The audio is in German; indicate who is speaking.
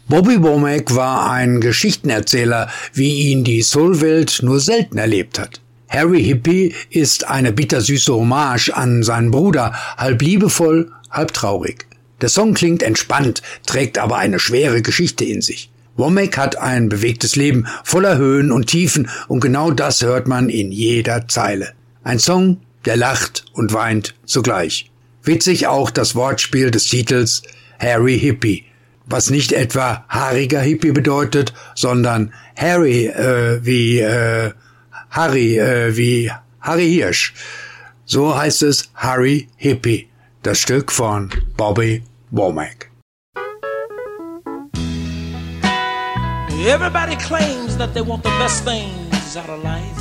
Speaker 1: Bobby Womack war ein Geschichtenerzähler, wie ihn die Soulwelt nur selten erlebt hat. Harry Hippie ist eine bittersüße Hommage an seinen Bruder, halb liebevoll, halb traurig. Der Song klingt entspannt, trägt aber eine schwere Geschichte in sich. Womack hat ein bewegtes Leben, voller Höhen und Tiefen, und genau das hört man in jeder Zeile. Ein Song, der lacht und weint zugleich. Witzig auch das Wortspiel des Titels Harry Hippie, was nicht etwa haariger Hippie bedeutet, sondern Harry wie Harry Hirsch. So heißt es Harry Hippie, das Stück von Bobby Womack.
Speaker 2: Everybody claims that they want the best things out of life.